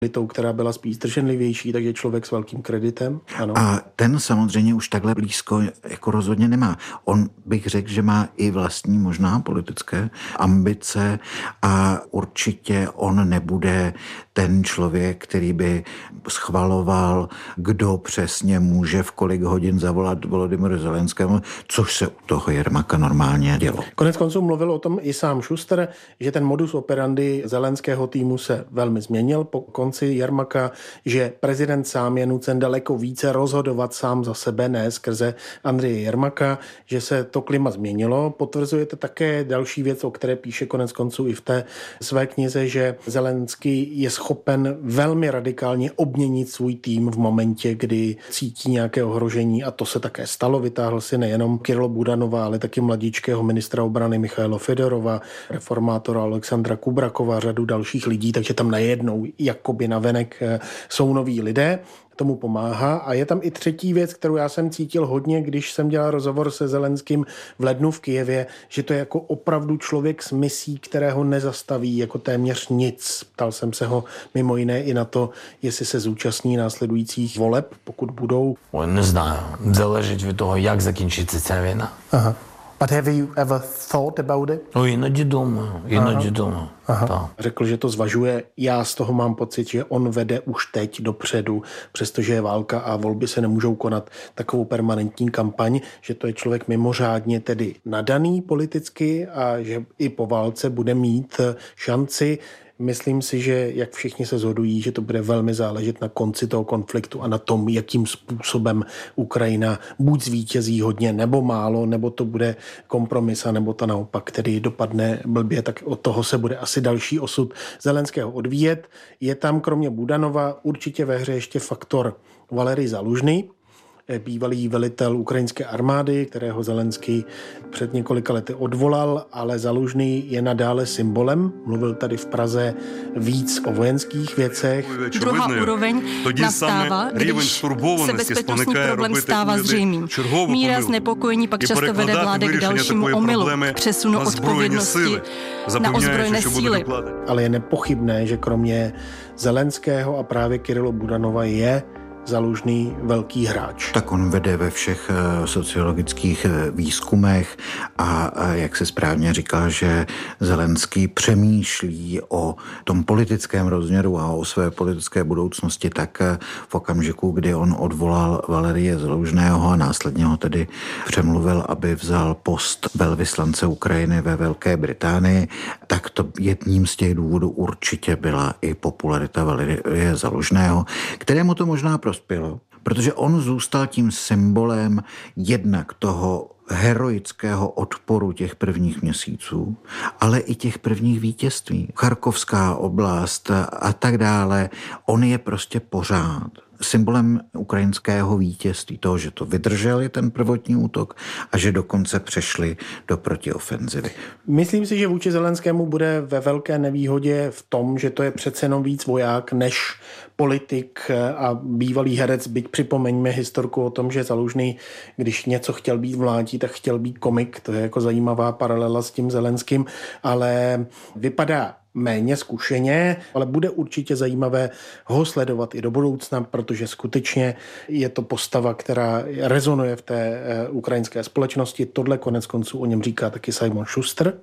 která byla spíš zdrženlivější, takže člověk s velkým kreditem. Ano. A ten samozřejmě už takhle blízko jako rozhodně nemá. On bych řekl, že má i vlastní možná politické ambice a určitě on nebude ten člověk, který by schvaloval, kdo přesně může v kolik hodin zavolat Volodymyru Zelenskému, což se u toho Jermaka normálně dělo. Konec konců mluvil o tom i sám Schuster, že ten modus operandi Zelenského týmu se velmi změnil po konci Jermaka, že prezident sám je nucen daleko více rozhodovat sám za sebe, ne skrze Andreje Jermaka, že se to klima změnilo. Potvrzujete také další věc, o které píše konec konců i v té své knize, že Zelenský je schopen velmi radikálně obměnit svůj tým v momentě, kdy cítí nějaké ohrožení, a to se také stalo. Vytáhl si nejenom Kirilo Budanova, ale taky mladíčkého ministra obrany Michaila Fedorova, reformátora Alexandra Kubrakova, řadu dalších lidí, takže tam najednou jakoby navenek jsou noví lidé. Tomu pomáhá. A je tam i třetí věc, kterou já jsem cítil hodně, když jsem dělal rozhovor se Zelenským v lednu v Kyjevě, že to je jako opravdu člověk s misí, kterého nezastaví jako téměř nic. Ptal jsem se ho mimo jiné i na to, jestli se zúčastní následujících voleb, pokud budou. Не знаю. Залежить від того, як закінчиться ця війна. Aha. But have you ever thought about it? Іноді думаю. Řekl, že to zvažuje. Já z toho mám pocit, že on vede už teď dopředu, přestože je válka a volby se nemůžou konat, takovou permanentní kampaň, že to je člověk mimořádně tedy nadaný politicky a že i po válce bude mít šanci. Myslím si, že jak všichni se shodují, že to bude velmi záležet na konci toho konfliktu a na tom, jakým způsobem Ukrajina buď zvítězí hodně nebo málo, nebo to bude kompromis, nebo to naopak, který dopadne blbě, tak od toho se bude asi další osud Zelenského odvíjet. Je tam kromě Budanova určitě ve hře ještě faktor Valerij Zalužný, bývalý velitel ukrajinské armády, kterého Zelenský před několika lety odvolal, ale Zalužný je nadále symbolem. Mluvil tady v Praze víc o vojenských věcech. Druhá úroveň nastává, když se bezpečnostní problém stává zřejmým. Míra znepokojení pak často vede vlády k dalšímu omylu, k přesunu odpovědnosti na ozbrojené síly. Ale je nepochybné, že kromě Zelenského a právě Kirilo Budanova je Zalužný velký hráč. Tak on vede ve všech sociologických výzkumech a jak se správně říká, že Zelenský přemýšlí o tom politickém rozměru a o své politické budoucnosti, tak v okamžiku, kdy on odvolal Valerije Zalužného a následně ho tedy přemluvil, aby vzal post velvyslance Ukrajiny ve Velké Británii, tak to jedním z těch důvodů určitě byla i popularita Valerije Zalužného, kterému to možná prospělo, protože on zůstal tím symbolem jednak toho heroického odporu těch prvních měsíců, ale i těch prvních vítězství. Charkovská oblast a tak dále, on je prostě pořád symbolem ukrajinského vítězství, toho, že to vydrželi ten prvotní útok a že dokonce přešli do protiofenzivy. Myslím si, že vůči Zelenskému bude ve velké nevýhodě v tom, že to je přece jenom víc voják než politik a bývalý herec, byť připomeňme historku o tom, že Zalužný, když něco chtěl být v mládí, tak chtěl být komik, to je jako zajímavá paralela s tím Zelenským, ale vypadá méně zkušeně, ale bude určitě zajímavé ho sledovat i do budoucna, protože skutečně je to postava, která rezonuje v té ukrajinské společnosti. Tohle konec konců o něm říká taky Simon Schuster.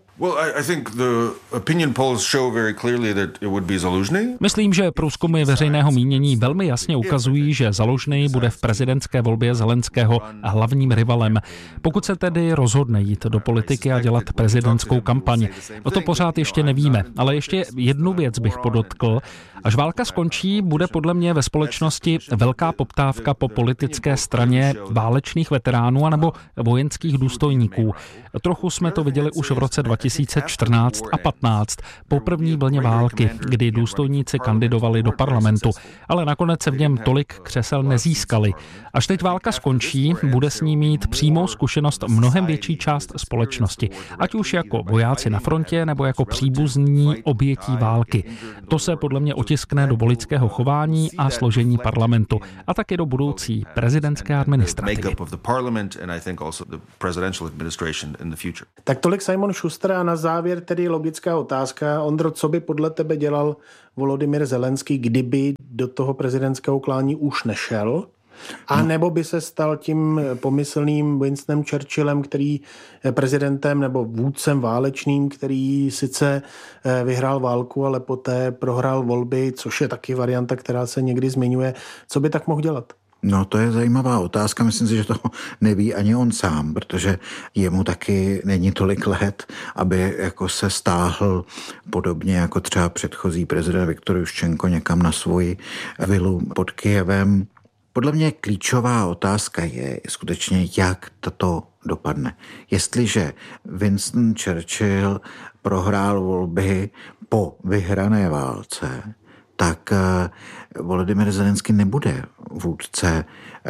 Myslím, že průzkumy veřejného mínění velmi jasně ukazují, že Zalužný bude v prezidentské volbě Zelenského hlavním rivalem. Pokud se tedy rozhodne jít do politiky a dělat prezidentskou kampaň, o to pořád ještě nevíme, ale ještě jednu věc bych podotkl. Až válka skončí, bude podle mě ve společnosti velká poptávka po politické straně válečných veteránů anebo vojenských důstojníků. Trochu jsme to viděli už v roce 2014 a 15 po první vlně války, kdy důstojníci kandidovali do parlamentu, ale nakonec se v něm tolik křesel nezískali. Až teď válka skončí, bude s ní mít přímou zkušenost mnohem větší část společnosti, ať už jako vojáci na frontě nebo jako příbuzní obětí války. To se podle mě otiskne do voličského chování a složení parlamentu a také do budoucí prezidentské administrativy. Tak tolik Simon Schuster a na závěr tedy logická otázka. Ondro, co by podle tebe dělal Volodymyr Zelenský, kdyby do toho prezidentského klání už nešel? A nebo by se stal tím pomyslným Winstonem Churchillem, který prezidentem nebo vůdcem válečným, který sice vyhrál válku, ale poté prohrál volby, což je taky varianta, která se někdy zmiňuje. Co by tak mohl dělat? No, to je zajímavá otázka. Myslím si, že to neví ani on sám, protože jemu taky není tolik let, aby jako se stáhl podobně jako třeba předchozí prezident Viktor Juščenko někam na svoji vilu pod Kyjevem. Podle mě klíčová otázka je skutečně, jak to dopadne. Jestliže Winston Churchill prohrál volby po vyhrané válce, tak Volodymyr Zelenský nebude vůdce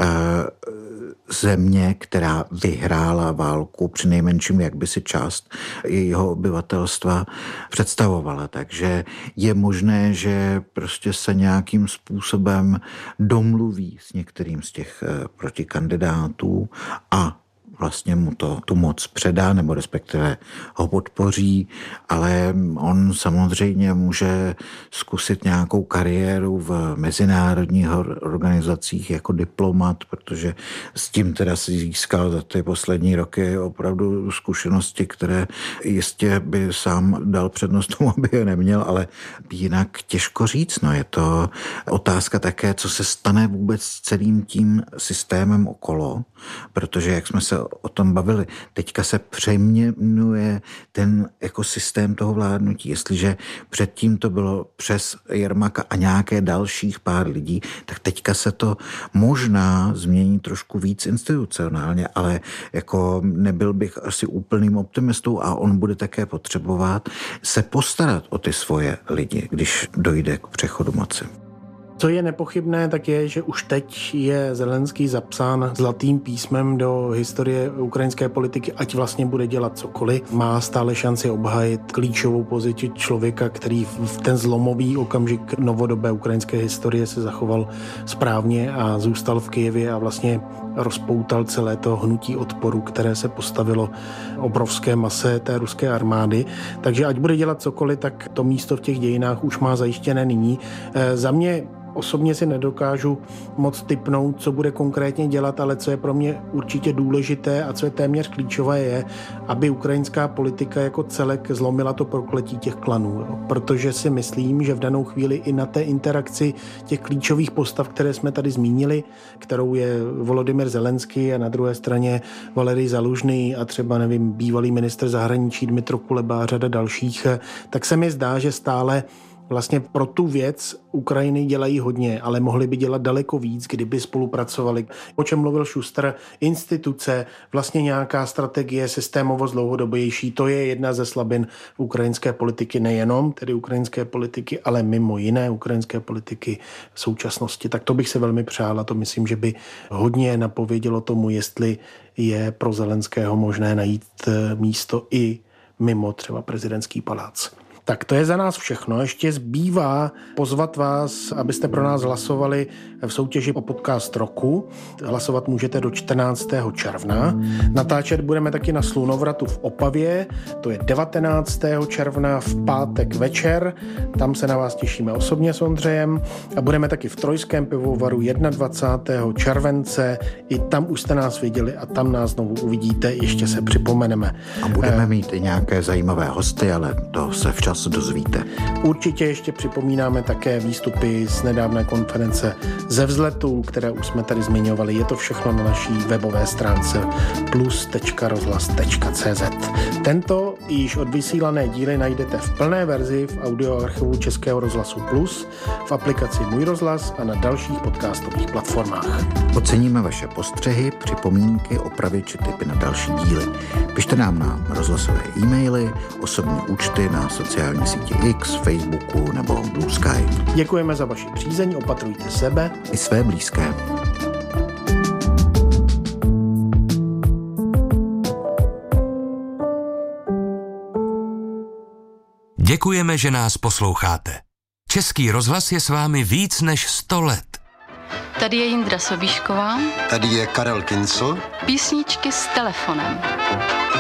země, která vyhrála válku, přinejmenším jak by si část jejího obyvatelstva představovala. Takže je možné, že prostě se nějakým způsobem domluví s některým z těch protikandidátů a vlastně mu tu moc předá, nebo respektive ho podpoří, ale on samozřejmě může zkusit nějakou kariéru v mezinárodních organizacích jako diplomat, protože s tím teda si získal za ty poslední roky opravdu zkušenosti, které jistě by sám dal přednost tomu, aby je neměl, ale jinak těžko říct. No, je to otázka také, co se stane vůbec s celým tím systémem okolo, protože jak jsme se o tom bavili, teďka se přejmenuje ten ekosystém toho vládnutí. Jestliže předtím to bylo přes Jermaka a nějaké dalších pár lidí, tak teďka se to možná změní trošku víc institucionálně, ale jako nebyl bych asi úplným optimistou a on bude také potřebovat se postarat o ty svoje lidi, když dojde k přechodu moci. Co je nepochybné, tak je, že už teď je Zelenský zapsán zlatým písmem do historie ukrajinské politiky, ať vlastně bude dělat cokoliv. Má stále šanci obhájit klíčovou pozici člověka, který v ten zlomový okamžik novodobé ukrajinské historie se zachoval správně a zůstal v Kyjevě a vlastně rozpoutal celé to hnutí odporu, které se postavilo obrovské mase té ruské armády. Takže ať bude dělat cokoliv, tak to místo v těch dějinách už má zajištěné nyní. Za mě osobně si nedokážu moc tipnout, co bude konkrétně dělat, ale co je pro mě určitě důležité a co je téměř klíčové je, aby ukrajinská politika jako celek zlomila to prokletí těch klanů. Protože si myslím, že v danou chvíli i na té interakci těch klíčových postav, které jsme tady zmínili, kterou je Volodymyr Zelenský a na druhé straně Valerij Zalužný a třeba, nevím, bývalý ministr zahraničí Dmytro Kuleba a řada dalších, tak se mi zdá, že stále vlastně pro tu věc Ukrajiny dělají hodně, ale mohli by dělat daleko víc, kdyby spolupracovali. O čem mluvil Schuster, instituce, vlastně nějaká strategie systémovost dlouhodobější, to je jedna ze slabin ukrajinské politiky, nejenom tedy ukrajinské politiky, ale mimo jiné ukrajinské politiky v současnosti. Tak to bych se velmi přál a to myslím, že by hodně napovědělo tomu, jestli je pro Zelenského možné najít místo i mimo třeba prezidentský palác. Tak to je za nás všechno. Ještě zbývá pozvat vás, abyste pro nás hlasovali v soutěži o podcast roku. Hlasovat můžete do 14. června. Natáčet budeme taky na Slunovratu v Opavě. To je 19. června v pátek večer. Tam se na vás těšíme osobně s Ondřejem. A budeme taky v Trojském pivovaru 21. července. I tam už jste nás viděli a tam nás znovu uvidíte. Ještě se připomeneme. A budeme mít i nějaké zajímavé hosty, ale to se včas dozvíte. Určitě ještě připomínáme také výstupy z nedávné konference Ze vzletu, které už jsme tady zmiňovali. Je to všechno na naší webové stránce plus.rozhlas.cz. Tento již odvysílané díly najdete v plné verzi v audioarchivu Českého rozhlasu Plus, v aplikaci Můj rozhlas a na dalších podcastových platformách. Oceníme vaše postřehy, připomínky, opravy či tipy na další díly. Pište nám na rozhlasové e-maily, osobní účty na sociální síti X, Facebooku nebo Blue Sky. Děkujeme za vaši přízeň, opatrujte sebe i své blízké. Děkujeme, že nás posloucháte. Český rozhlas je s vámi víc než 100 let. Tady je Jindra Sobíšková. Tady je Karel Kincl. Písničky s telefonem.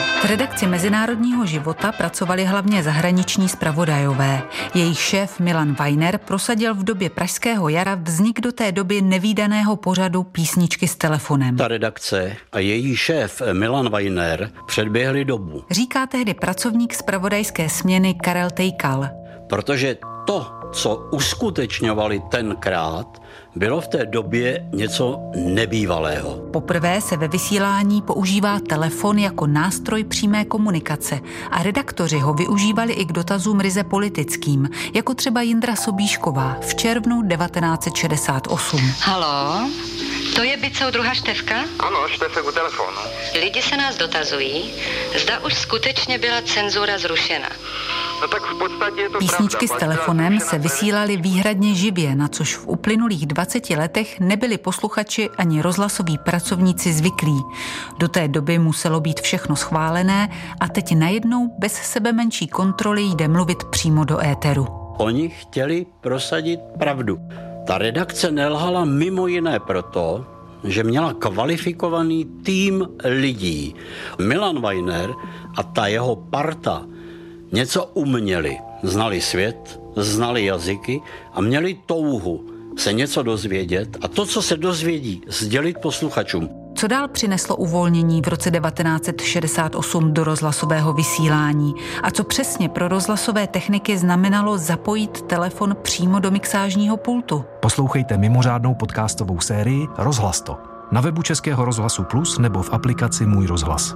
V redakci Mezinárodního života pracovali hlavně zahraniční zpravodajové. Jejich šéf Milan Vajner prosadil v době pražského jara vznik do té doby nevídaného pořadu Písničky s telefonem. Ta redakce a její šéf Milan Vajner předběhli dobu. Říká tehdy pracovník zpravodajské směny Karel Tejkal. Protože to, co uskutečňovali tenkrát, bylo v té době něco nebývalého. Poprvé se ve vysílání používá telefon jako nástroj přímé komunikace a redaktoři ho využívali i k dotazům ryze politickým, jako třeba Jindra Sobíšková v červnu 1968. Haló, to je byt soudruha Štefka? Ano, Štefek u telefonu. Lidi se nás dotazují, zda už skutečně byla cenzura zrušena. No tak v podstatě je to Písničky pravda. s telefonem se vysílaly výhradně živě, na což v uplynulých 20 letech nebyli posluchači ani rozhlasoví pracovníci zvyklí. Do té doby muselo být všechno schválené a teď najednou bez sebemenší kontroly jde mluvit přímo do éteru. Oni chtěli prosadit pravdu. Ta redakce nelhala mimo jiné proto, že měla kvalifikovaný tým lidí. Milan Vajner a ta jeho parta něco uměli. Znali svět, znali jazyky a měli touhu se něco dozvědět a to, co se dozvědí, sdělit posluchačům. Co dál přineslo uvolnění v roce 1968 do rozhlasového vysílání a co přesně pro rozhlasové techniky znamenalo zapojit telefon přímo do mixážního pultu? Poslouchejte mimořádnou podcastovou sérii Rozhlas to na webu Českého rozhlasu Plus nebo v aplikaci Můj rozhlas.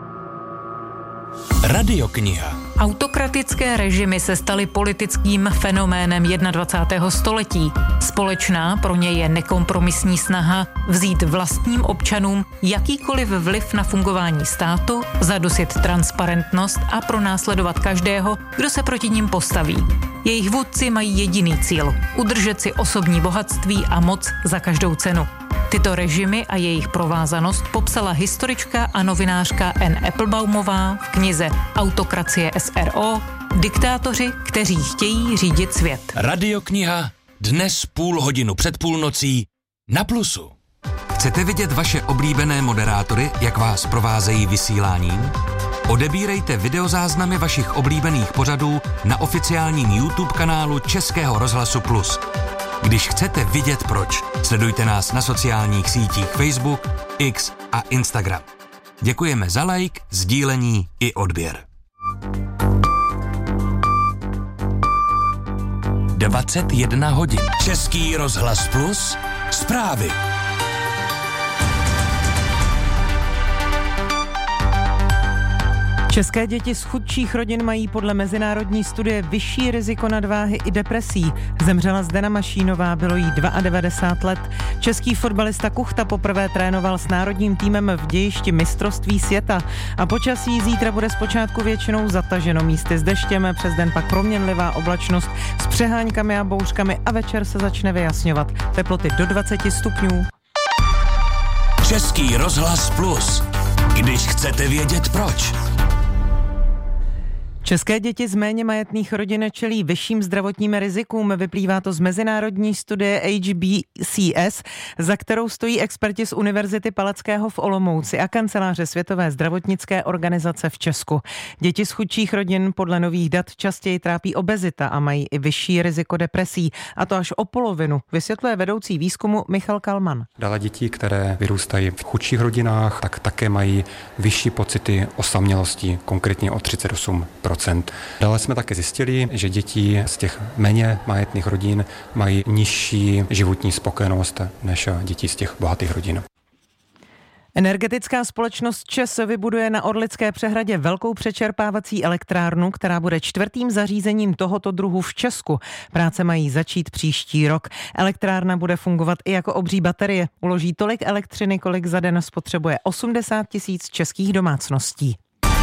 Radiokniha. Autokratické režimy se staly politickým fenoménem 21. století. Společná pro ně je nekompromisní snaha vzít vlastním občanům jakýkoliv vliv na fungování státu, zadusit transparentnost a pronásledovat každého, kdo se proti nim postaví. Jejich vůdci mají jediný cíl – udržet si osobní bohatství a moc za každou cenu. Tyto režimy a jejich provázanost popsala historička a novinářka Anne Appelbaumová v knize Autokracie SRO – Diktátoři, kteří chtějí řídit svět. Radiokniha dnes 0,5 před půlnocí na Plusu. Chcete vidět vaše oblíbené moderátory, jak vás provázejí vysíláním? Odebírejte videozáznamy vašich oblíbených pořadů na oficiálním YouTube kanálu Českého rozhlasu Plus. Když chcete vidět proč, sledujte nás na sociálních sítích Facebook, X a Instagram. Děkujeme za like, sdílení i odběr. 21 hodin. Český rozhlas Plus. Zprávy. České děti z chudších rodin mají podle mezinárodní studie vyšší riziko nadváhy i depresí. Zemřela Zdena Mašínová, bylo jí 92 let. Český fotbalista Kuchta poprvé trénoval s národním týmem v dějišti mistrovství světa. A počasí zítra bude zpočátku většinou zataženo, místy s deštěm, přes den pak proměnlivá oblačnost s přeháňkami a bouřkami a večer se začne vyjasňovat. Teploty do 20 stupňů. Český rozhlas Plus. Když chcete vědět proč. České děti z méně majetných rodin čelí vyšším zdravotním rizikům. Vyplývá to z mezinárodní studie HBCS, za kterou stojí experti z Univerzity Palackého v Olomouci a kanceláře Světové zdravotnické organizace v Česku. Děti z chudších rodin podle nových dat častěji trápí obezita a mají i vyšší riziko depresí, a to až o polovinu, vysvětluje vedoucí výzkumu Michal Kalman. Dále děti, které vyrůstají v chudších rodinách, tak také mají vyšší pocity osamělosti, konkrétně o 38%. Dále jsme také zjistili, že děti z těch méně majetných rodin mají nižší životní spokojenost než děti z těch bohatých rodin. Energetická společnost ČEZ vybuduje na Orlické přehradě velkou přečerpávací elektrárnu, která bude 4. zařízením tohoto druhu v Česku. Práce mají začít příští rok. Elektrárna bude fungovat i jako obří baterie. Uloží tolik elektřiny, kolik za den spotřebuje 80 000 českých domácností.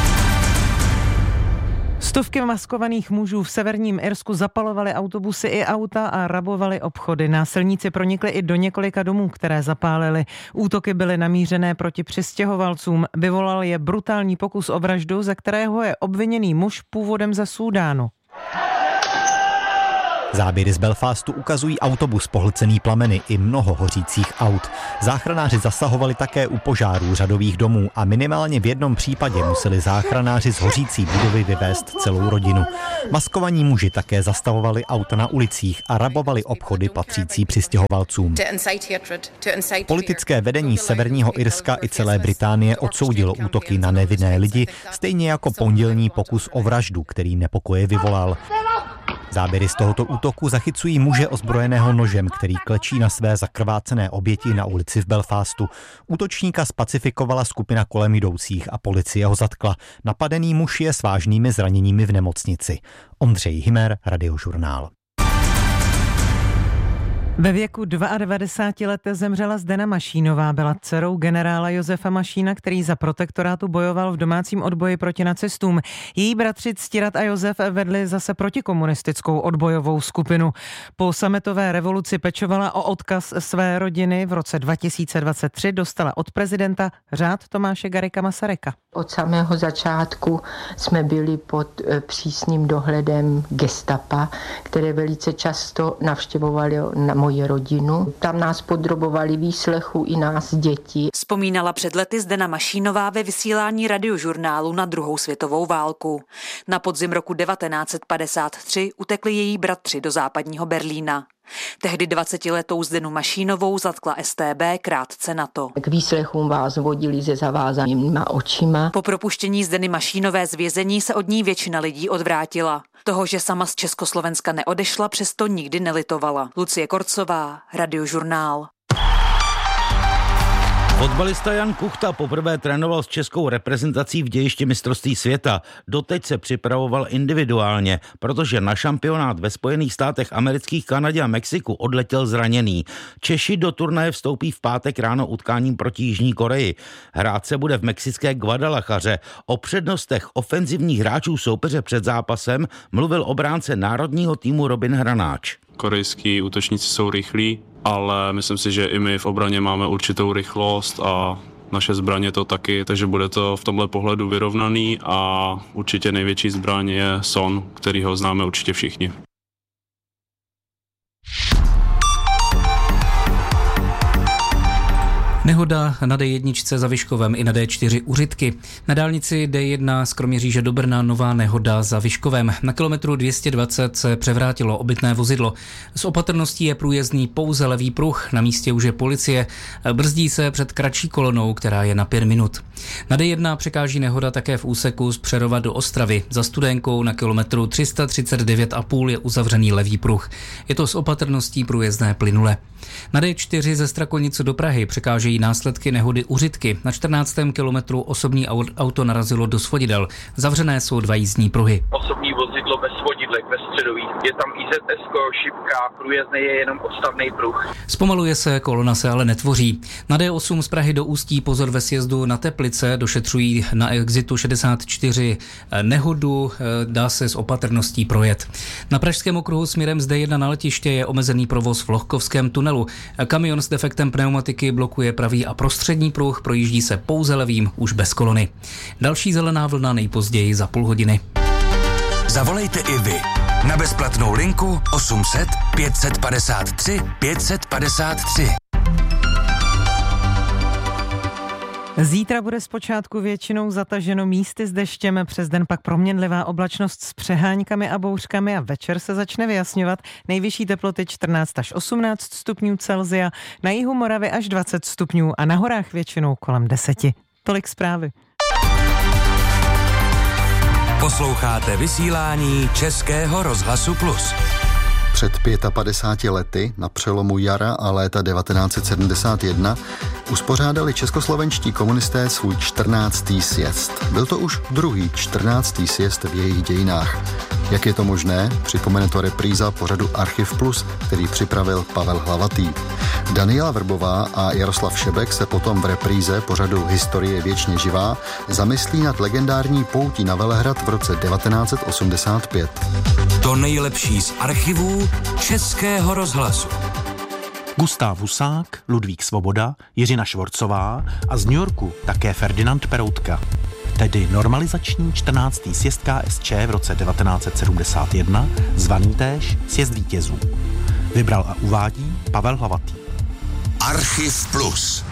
Stovky maskovaných mužů v severním Irsku zapalovaly autobusy i auta a rabovaly obchody. Násilníci pronikli i do několika domů, které zapálili. Útoky byly namířené proti přistěhovalcům. Vyvolal je brutální pokus o vraždu, ze kterého je obviněný muž původem ze Súdánu. Záběry z Belfastu ukazují autobus pohlcený plameny i mnoho hořících aut. Záchranáři zasahovali také u požárů řadových domů a minimálně v jednom případě museli záchranáři z hořící budovy vyvést celou rodinu. Maskovaní muži také zastavovali auta na ulicích a rabovali obchody patřící přistěhovalcům. Politické vedení Severního Irska i celé Británie odsoudilo útoky na nevinné lidi, stejně jako pondělní pokus o vraždu, který nepokoje vyvolal. Záběry z tohoto útoku zachycují muže ozbrojeného nožem, který klečí na své zakrvácené oběti na ulici v Belfastu. Útočníka spacifikovala skupina kolem jdoucích a policie ho zatkla. Napadený muž je s vážnými zraněními v nemocnici. Ondřej Himer, Radiožurnál. Ve věku 92 let zemřela Zdena Mašínová, byla dcerou generála Josefa Mašína, který za protektorátu bojoval v domácím odboji proti nacistům. Její bratři Ctirat a Josef vedli zase protikomunistickou odbojovou skupinu. Po sametové revoluci pečovala o odkaz své rodiny. V roce 2023 dostala od prezidenta řád Tomáše Garrigua Masaryka. Od samého začátku jsme byli pod přísným dohledem gestapa, které velice často navštěvovali na moji rodinu. Tam nás podrobovali výslechu i nás děti. Vzpomínala před lety Zdena Mašínová ve vysílání Radiožurnálu na druhou světovou válku. Na podzim roku 1953 utekli její bratři do západního Berlína. Tehdy 20letou Zdenu Mašínovou zatkla StB krátce na to. K výslechům vás vodili se zavázanýma očima. Po propuštění Zdeny Mašínové z vězení se od ní většina lidí odvrátila. Toho, že sama z Československa neodešla, přesto nikdy nelitovala. Lucie Korcová, Radiožurnál. Fotbalista Jan Kuchta poprvé trénoval s českou reprezentací v dějišti mistrovství světa. Doteď se připravoval individuálně, protože na šampionát ve Spojených státech amerických, Kanadě a Mexiku odletěl zraněný. Češi do turnaje vstoupí v pátek ráno utkáním proti Jižní Koreji. Hrát se bude v mexické Guadalajaře. O přednostech ofenzivních hráčů soupeře před zápasem mluvil obránce národního týmu Robin Hranáč. Korejský útočníci jsou rychlí, ale myslím si, že i my v obraně máme určitou rychlost a naše zbraně to taky, takže bude to v tomhle pohledu vyrovnaný a určitě největší zbraň je Son, kterýho známe určitě všichni. Nehoda na D1 za Vyškovem i na D4 u Řitky. Na dálnici D1 z Kroměříže do Brna nová nehoda za Vyškovem. Na kilometru 220 se převrátilo obytné vozidlo. S opatrností je průjezdný pouze levý pruh. Na místě už je policie. Brzdí se před kratší kolonou, která je na 5 minut. Na D1 překáží nehoda také v úseku z Přerova do Ostravy. Za Studenkou na kilometru 339,5 je uzavřený levý pruh. Je to s opatrností průjezdné plynule. Na D4 ze Strakonice do Prahy překážejí následky nehody u Řitky. Na 14. kilometru osobní auto narazilo do svodidel. Zavřené jsou 2 jízdní pruhy. Osobní vozidlo bez svodidlek ve středových. Je tam IZS, šipka, průjezdný je jenom odstavný pruh. Zpomaluje se, kolona se ale netvoří. Na D8 z Prahy do Ústí pozor ve sjezdu na Teplice, došetřují na exitu 64 nehodu, dá se s opatrností projet. Na pražském okruhu směrem z D1 na letiště je omezený provoz v Lohkovském tunelu. Kamion s defektem pneumatiky blokuje pravý a prostřední pruh, projíždí se pouze levým, už bez kolony. Další zelená vlna nejpozději za půl hodiny. Zavolejte i vy na bezplatnou linku 800 553 553. Zítra bude zpočátku většinou zataženo místy s deštěm, přes den pak proměnlivá oblačnost s přeháňkami a bouřkami a večer se začne vyjasňovat. Nejvyšší teploty 14 až 18 stupňů Celsia, na jihu Moravy až 20 stupňů a na horách většinou kolem 10. Tolik zprávy. Posloucháte vysílání Českého rozhlasu Plus. Před 55 lety, na přelomu jara a léta 1971, uspořádali českoslovenští komunisté svůj 14. sjezd. Byl to už druhý 14. sjezd v jejich dějinách. Jak je to možné? Připomene to repríza pořadu Archiv Plus, který připravil Pavel Hlavatý. Daniela Vrbová a Jaroslav Šebek se potom v repríze pořadu Historie věčně živá zamyslí nad legendární poutí na Velehrad v roce 1985. To nejlepší z archivů Českého rozhlasu. Gustáv Husák, Ludvík Svoboda, Jiřina Švorcová a z New Yorku také Ferdinand Peroutka. tedy normalizační 14. sjezd KSČ v roce 1971, zvaný též Sjezd vítězů. Vybral a uvádí Pavel Hlavatý. Archiv Plus.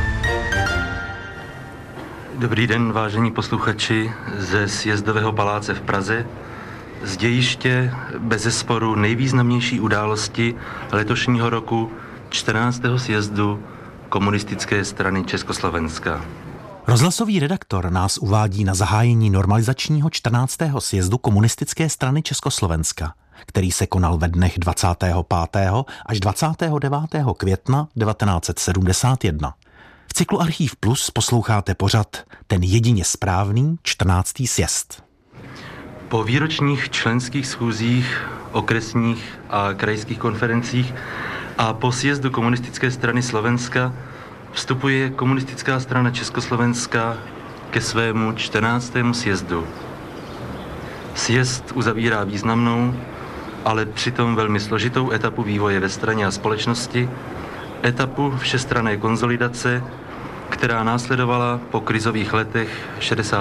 Dobrý den, vážení posluchači ze Sjezdového paláce v Praze. Z dějiště bezesporu nejvýznamnější události letošního roku 14. sjezdu Komunistické strany Československa. Rozhlasový redaktor nás uvádí na zahájení normalizačního 14. sjezdu Komunistické strany Československa, který se konal ve dnech 25. až 29. května 1971. V cyklu Archiv Plus posloucháte pořad Ten jedině správný 14. sjezd. Po výročních členských schůzích, okresních a krajských konferencích a po sjezdu Komunistické strany Slovenska vstupuje Komunistická strana Československa ke svému 14. sjezdu. Sjezd uzavírá významnou, ale přitom velmi složitou etapu vývoje ve straně a společnosti, etapu všestranné konsolidace, která následovala po krizových letech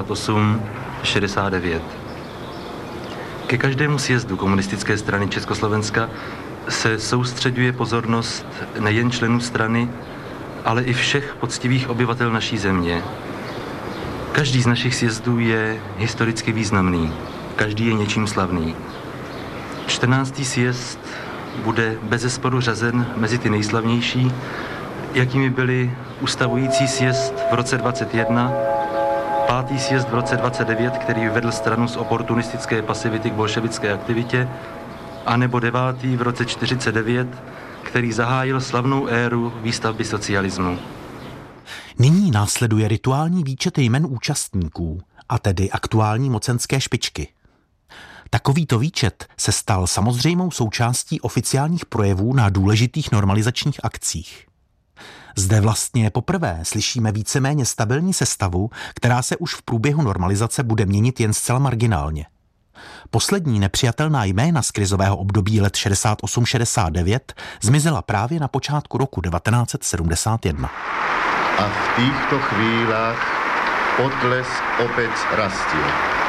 68-69. Ke každému sjezdu Komunistické strany Československa se soustřeďuje pozornost nejen členů strany, ale i všech poctivých obyvatel naší země. Každý z našich sjezdů je historicky významný, každý je něčím slavný. 14. sjezd bude bezesporu řazen mezi ty nejslavnější, jakými byly ustavující sjezd v roce 21, 5. sjezd v roce 29, který vedl stranu z oportunistické pasivity k bolševické aktivitě, anebo 9. v roce 49, který zahájil slavnou éru výstavby socialismu. Nyní následuje rituální výčet jmen účastníků, a tedy aktuální mocenské špičky. Takovýto výčet se stal samozřejmou součástí oficiálních projevů na důležitých normalizačních akcích. Zde vlastně poprvé slyšíme víceméně stabilní sestavu, která se už v průběhu normalizace bude měnit jen zcela marginálně. Poslední nepřijatelná jména z krizového období let 68-69 zmizela právě na počátku roku 1971. A v týchto chvílách potlesk opäť rastie.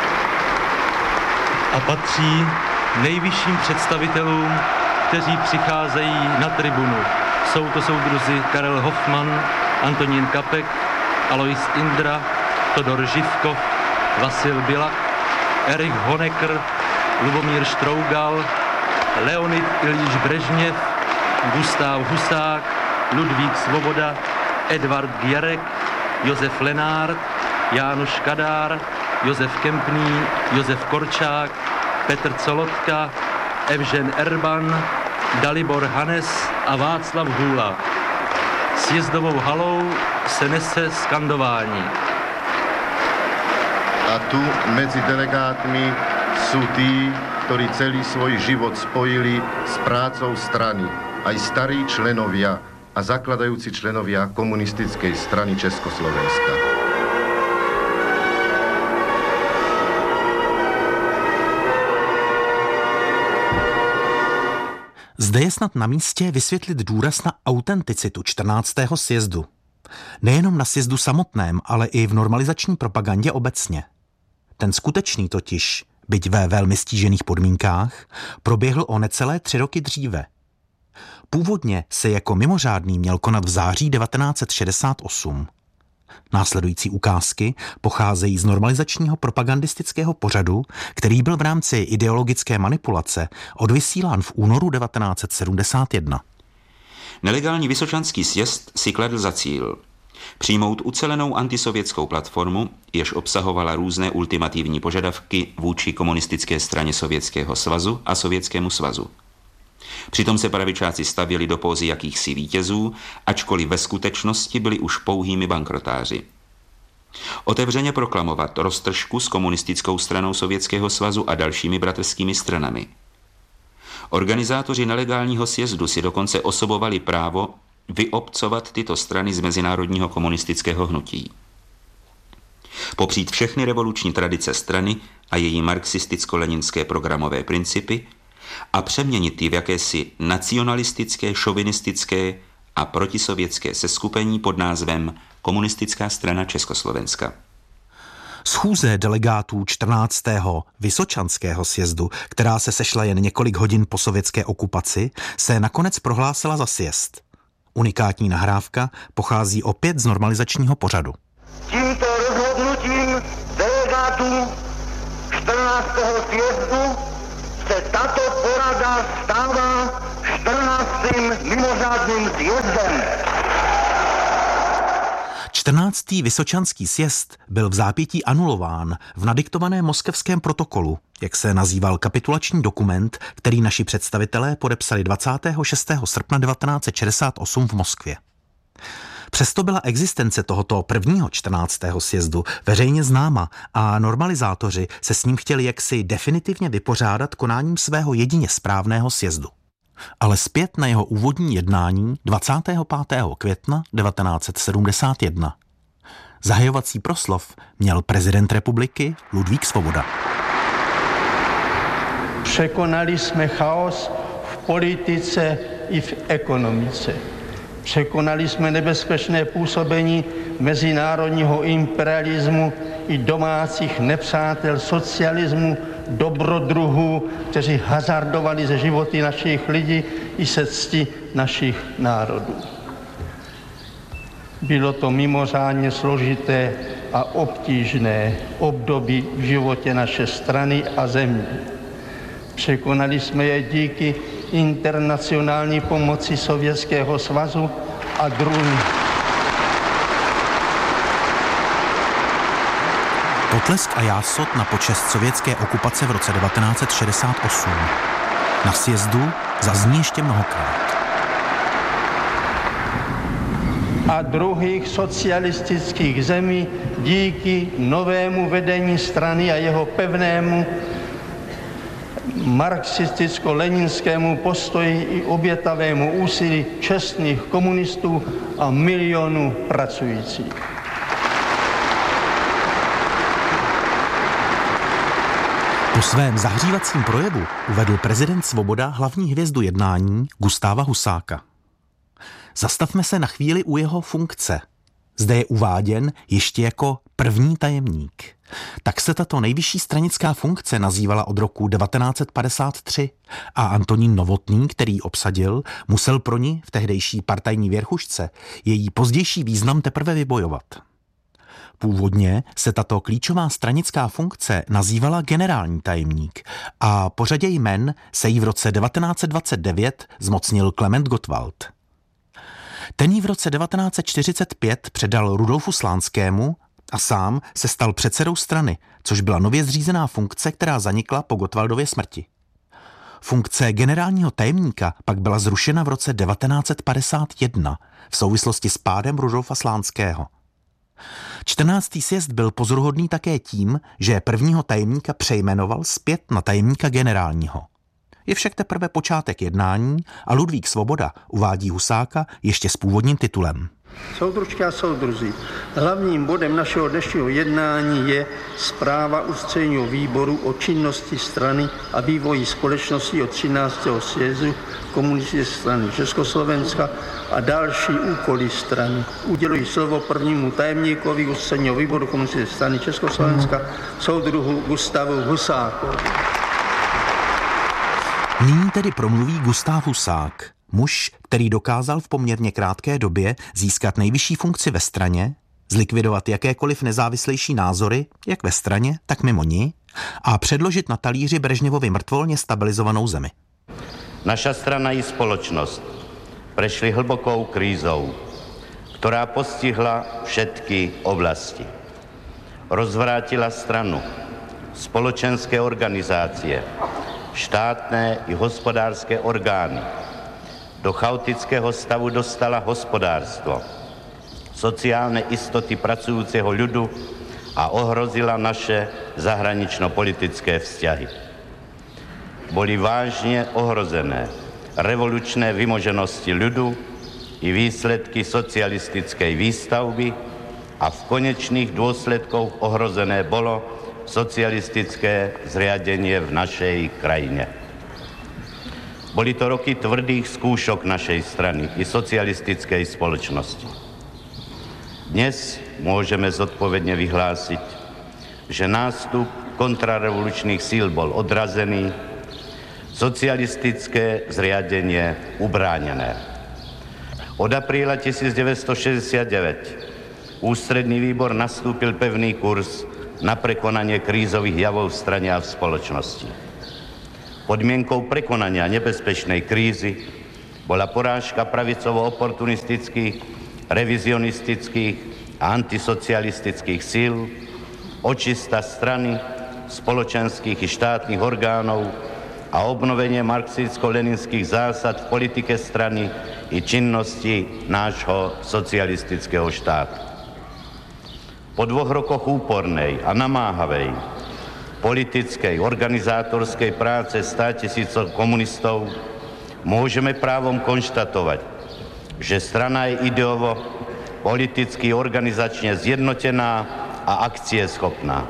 A patří nejvyšším představitelům, kteří přicházejí na tribunu. Jsou to soudruzi Karel Hoffmann, Antonín Kapek, Alois Indra, Todor Živkov, Vasil Bilak, Erich Honecker, Lubomír Štrougal, Leonid Iljič Brežněv, Gustav Husák, Ludvík Svoboda, Edvard Gierek, Josef Lenárd, Jánoš Kadár, Josef Kempný, Josef Korčák, Petr Colotka, Evžen Erban, Dalibor Hanes a Václav Hůla. Sjezdovou halou se nese skandování. A tu medzi delegátmi sú tí, ktorí celý svoj život spojili s prácou strany. Aj starí členovia a zakladajúci členovia Komunistickej strany Československa. Zde je snad na místě vysvětlit důraz na autenticitu 14. sjezdu. Nejenom na sjezdu samotném, ale i v normalizační propagandě obecně. Ten skutečný totiž, byť ve velmi stížených podmínkách, proběhl o necelé 3 roky dříve. Původně se jako mimořádný měl konat v září 1968. Následující ukázky pocházejí z normalizačního propagandistického pořadu, který byl v rámci ideologické manipulace odvysílán v únoru 1971. Nelegální vysočanský sjezd si kladl za cíl přijmout ucelenou antisovětskou platformu, jež obsahovala různé ultimativní požadavky vůči komunistické straně Sovětského svazu a Sovětskému svazu. Přitom se pravičáci stavěli do pózy jakýchsi vítězů, ačkoliv ve skutečnosti byli už pouhými bankrotáři. Otevřeně proklamovat roztržku s komunistickou stranou Sovětského svazu a dalšími bratrskými stranami. Organizátoři nelegálního sjezdu si dokonce osobovali právo vyobcovat tyto strany z mezinárodního komunistického hnutí. Popřít všechny revoluční tradice strany a její marxisticko-leninské programové principy a přeměnit ji v jakési nacionalistické, šovinistické a protisovětské seskupení pod názvem Komunistická strana Československa. Schůze delegátů 14. Vysočanského sjezdu, která se sešla jen několik hodin po sovětské okupaci, se nakonec prohlásila za sjezd. Unikátní nahrávka pochází opět z normalizačního pořadu. Tímto rozhodnutím delegátů 14. sjezdu se tato porada stává 14. mimořádným sjezdem. 14. Vysočanský sjezd byl v zápětí anulován v nadiktovaném moskevském protokolu, jak se nazýval kapitulační dokument, který naši představitelé podepsali 26. srpna 1968 v Moskvě. Přesto byla existence tohoto prvního 14. sjezdu veřejně známa a normalizátoři se s ním chtěli jaksi definitivně vypořádat konáním svého jedině správného sjezdu. Ale zpět na jeho úvodní jednání 25. května 1971. Zahajovací proslov měl prezident republiky Ludvík Svoboda. Překonali jsme chaos v politice i v ekonomice. Překonali jsme nebezpečné působení mezinárodního imperialismu i domácích nepřátel socialismu, dobrodruhů, kteří hazardovali ze životy našich lidí i se cti našich národů. Bylo to mimořádně složité a obtížné období v životě naší strany a země. Překonali jsme je díky internacionální pomoci Sovětského svazu a druhým. Potlesk a jásot na počest sovětské okupace v roce 1968. Na sjezdu zazní ještě mnohokrát. A druhých socialistických zemí díky novému vedení strany a jeho pevnému marxisticko-leninskému postoji i obětavému úsilí čestných komunistů a milionů pracujících. Po svém zahřívacím projevu uvedl prezident Svoboda hlavní hvězdu jednání Gustáva Husáka. Zastavme se na chvíli u jeho funkce. Zde je uváděn ještě jako první tajemník. Tak se tato nejvyšší stranická funkce nazývala od roku 1953 a Antonín Novotný, který ji obsadil, musel pro ní v tehdejší partajní věrchušce její pozdější význam teprve vybojovat. Původně se tato klíčová stranická funkce nazývala generální tajemník a po řadě jmen se jí v roce 1929 zmocnil Klement Gottwald. Ten ji v roce 1945 předal Rudolfu Slánskému a sám se stal předsedou strany, což byla nově zřízená funkce, která zanikla po Gottwaldově smrti. Funkce generálního tajemníka pak byla zrušena v roce 1951 v souvislosti s pádem Rudolfa Slánského. 14. sjezd byl pozoruhodný také tím, že prvního tajemníka přejmenoval zpět na tajemníka generálního. Je však teprve počátek jednání a Ludvík Svoboda uvádí Husáka ještě s původním titulem. Soudružky a soudruzi, hlavním bodem našeho dnešního jednání je zpráva ústředního výboru o činnosti strany a vývoji společnosti od 13. sjezdu komunistické strany Československa a další úkoly strany. Uděluji slovo prvnímu tajemníkovi ústředního výboru komunistické strany Československa, soudruhu Gustavu Husákovi. Nyní tedy promluví Gustav Husák, muž, který dokázal v poměrně krátké době získat nejvyšší funkci ve straně, zlikvidovat jakékoliv nezávislejší názory, jak ve straně, tak mimo ní, a předložit na talíři Brežněvovy mrtvolně stabilizovanou zemi. Naša strana i spoločnosť prešli hlbokou krízou, ktorá postihla všetky oblasti. Rozvrátila stranu, spoločenské organizácie, štátne i hospodárske orgány. Do chaotického stavu dostala hospodárstvo, sociálne istoty pracujúceho ľudu a ohrozila naše zahranično-politické vzťahy. Boli vážne ohrozené revolučné vymoženosti ľudu i výsledky socialistickej výstavby a v konečných dôsledkoch ohrozené bolo socialistické zriadenie v našej krajine. Boli to roky tvrdých skúšok našej strany i socialistickej spoločnosti. Dnes môžeme zodpovedne vyhlásiť, že nástup kontrarevolučných síl bol odrazený, socialistické zriadenie ubránené. Od apríla 1969 ústredný výbor nastúpil pevný kurz na prekonanie krízových javov v strane a v spoločnosti. Podmienkou prekonania nebezpečnej krízy bola porážka pravicovo-oportunistických, revizionistických a antisocialistických síl, očista strany, spoločenských i štátnych orgánov a obnovenie marxicko-leninských zásad v politike strany i činnosti nášho socialistického štátu. Po 2 rokoch úpornej a namáhavej politickej, organizátorskej práce 100 000 komunistov môžeme právom konštatovať, že strana je ideovo, politicky, organizačne zjednotená a akcieschopná.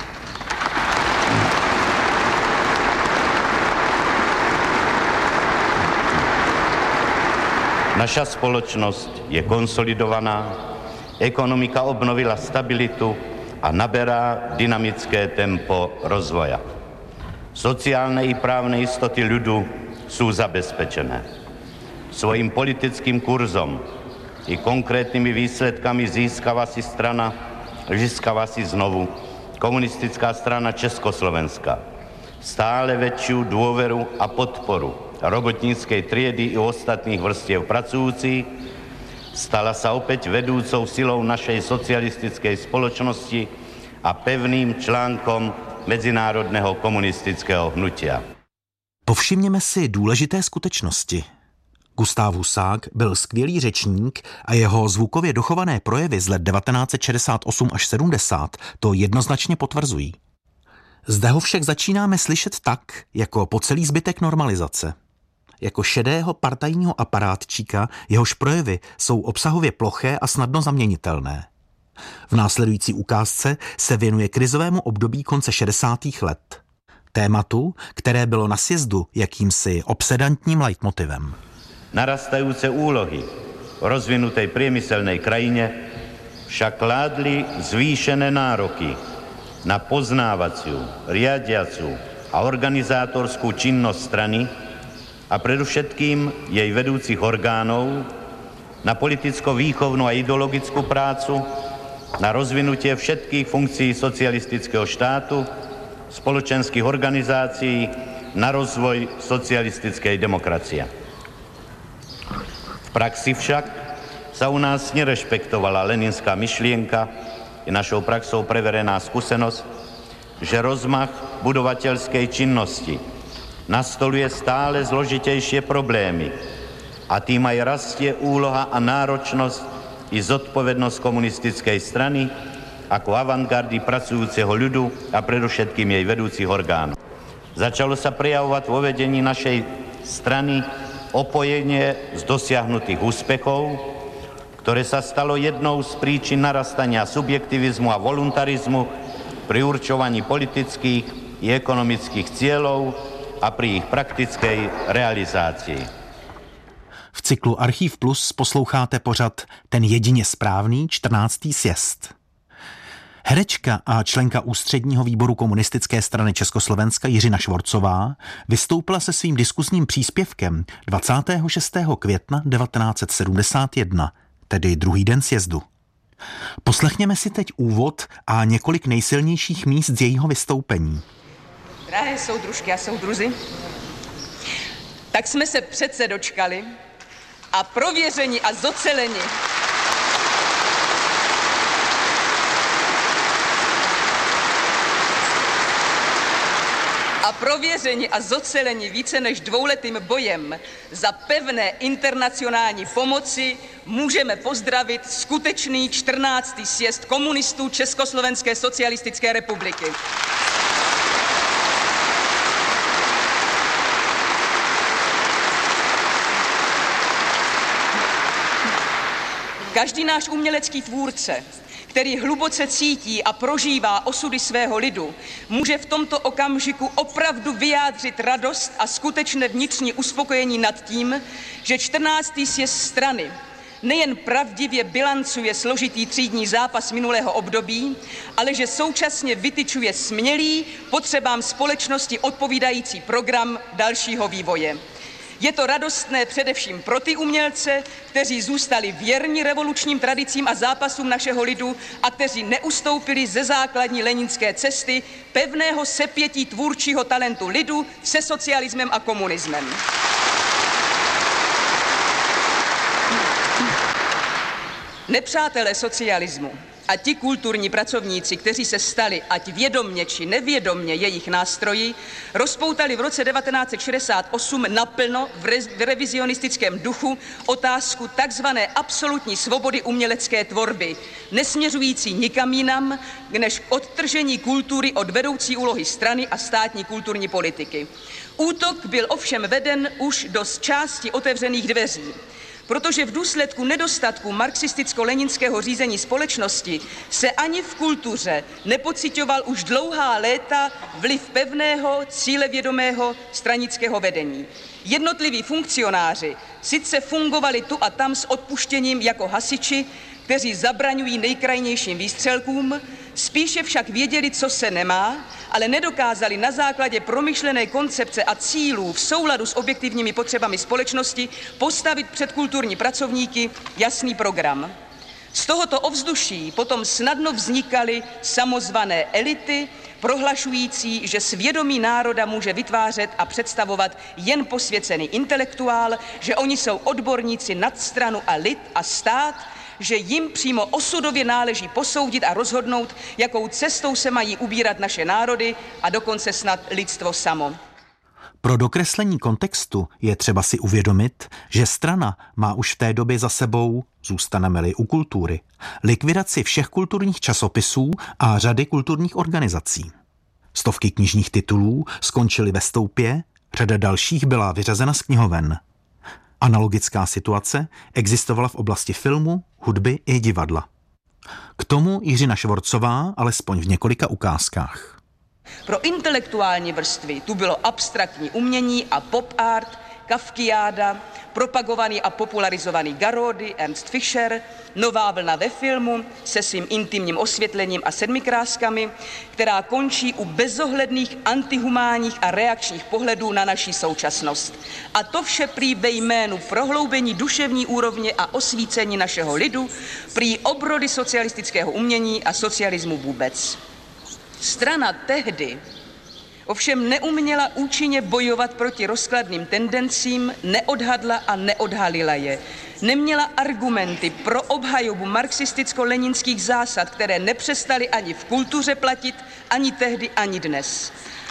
Naša spoločnosť je konsolidovaná, ekonomika obnovila stabilitu a naberá dynamické tempo rozvoja. Sociálne i právne istoty ľudu sú zabezpečené. Svojím politickým kurzom i konkrétnymi výsledkami získava si znovu komunistická strana Československa stále väčšiu dôveru a podporu robotníckej triedy i ostatných vrstiev pracujúcich, stala sa opäť vedúcou silou našej socialistickej spoločnosti a pevným článkom mezinárodného komunistického hnutia. Povšimněme si důležité skutečnosti. Gustav Husák byl skvělý řečník a jeho zvukově dochované projevy z let 1968 až 70 to jednoznačně potvrzují. Zde ho však začínáme slyšet tak, jako po celý zbytek normalizace. Jako šedého partajního aparátčíka, jehož projevy jsou obsahově ploché a snadno zaměnitelné. V následující ukázce se věnuje krizovému období konce 60. let. Tématu, které bylo na sjezdu jakýmsi obsedantním leitmotivem. Narastajúce úlohy v rozvinutej priemyselnej krajine však kládli zvýšené nároky na poznávaciu, riadiacu a organizátorskú činnosť strany a predovšetkým jej vedúcich orgánov, na politicko-výchovnú a ideologickú prácu, na rozvinutie všetkých funkcií socialistického štátu, spoločenských organizácií, na rozvoj socialistickej demokracie. V praxi však sa u nás nerešpektovala leninská myšlienka, je našou praxou preverená skúsenosť, že rozmach budovateľskej činnosti nastoluje stále zložitejšie problémy a tým aj rastie úloha a náročnosť i zodpovednosť komunistickej strany ako avantgardy pracujúceho ľudu a predovšetkým jej vedúcich orgánov. Začalo sa prejavovať vo vedení našej strany opojenie z dosiahnutých úspechov, ktoré sa stalo jednou z príčin narastania subjektivizmu a voluntarizmu pri určovaní politických i ekonomických cieľov a pri ich praktickej realizácii. V cyklu Archív Plus posloucháte pořad Ten jedině správný 14. sjezd. Herečka a členka ústředního výboru Komunistické strany Československa Jiřina Švorcová vystoupila se svým diskusním příspěvkem 26. května 1971, tedy druhý den sjezdu. Poslechněme si teď úvod a několik nejsilnějších míst z jejího vystoupení. Drahé soudružky a soudruzi, tak jsme se přece dočkali a prověření a zocelení zocelení více než dvouletým bojem za pevné internacionální pomoci můžeme pozdravit skutečný 14. sjezd komunistů Československé socialistické republiky. Každý náš umělecký tvůrce, který hluboce cítí a prožívá osudy svého lidu, může v tomto okamžiku opravdu vyjádřit radost a skutečné vnitřní uspokojení nad tím, že 14. sjezd strany nejen pravdivě bilancuje složitý třídní zápas minulého období, ale že současně vytyčuje smělý, potřebám společnosti odpovídající program dalšího vývoje. Je to radostné především pro ty umělce, kteří zůstali věrni revolučním tradicím a zápasům našeho lidu a kteří neustoupili ze základní leninské cesty pevného sepětí tvůrčího talentu lidu se socialismem a komunismem. Nepřátelé socialismu a ti kulturní pracovníci, kteří se stali, ať vědomně či nevědomně jejich nástroji, rozpoutali v roce 1968 naplno v revizionistickém duchu otázku takzvané absolutní svobody umělecké tvorby, nesměřující nikam jinam, než k odtržení kultury od vedoucí úlohy strany a státní kulturní politiky. Útok byl ovšem veden už do části otevřených dveří, protože v důsledku nedostatku marxisticko-leninského řízení společnosti se ani v kultuře nepociťoval už dlouhá léta vliv pevného, cílevědomého stranického vedení. Jednotliví funkcionáři sice fungovali tu a tam s odpuštěním jako hasiči, kteří zabraňují nejkrajnějším výstřelkům, spíše však věděli, co se nemá, ale nedokázali na základě promyšlené koncepce a cílů v souladu s objektivními potřebami společnosti postavit před kulturní pracovníky jasný program. Z tohoto ovzduší potom snadno vznikaly samozvané elity, prohlašující, že svědomí národa může vytvářet a představovat jen posvěcený intelektuál, že oni jsou odborníci nad stranu a lid a stát, že jim přímo osudově náleží posoudit a rozhodnout, jakou cestou se mají ubírat naše národy a dokonce snad lidstvo samo. Pro dokreslení kontextu je třeba si uvědomit, že strana má už v té době za sebou, zůstaneme-li u kultury, likvidaci všech kulturních časopisů a řady kulturních organizací. Stovky knižních titulů skončily ve stoupě, řada dalších byla vyřazena z knihoven. Analogická situace existovala v oblasti filmu, hudby i divadla. K tomu Jiřina Švorcová alespoň v několika ukázkách. Pro intelektuální vrstvy tu bylo abstraktní umění a pop art, Kafkiáda, propagovaný a popularizovaný Garody, Ernst Fischer, nová vlna ve filmu se svým intimním osvětlením a sedmikráskami, která končí u bezohledných, antihumánních a reakčních pohledů na naši současnost. A to vše prý ve jménu prohloubení duševní úrovně a osvícení našeho lidu, prý obrody socialistického umění a socialismu vůbec. Strana tehdy ovšem neuměla účinně bojovat proti rozkladným tendencím, neodhadla a neodhalila je. Neměla argumenty pro obhajobu marxisticko-leninských zásad, které nepřestaly ani v kultuře platit, ani tehdy, ani dnes.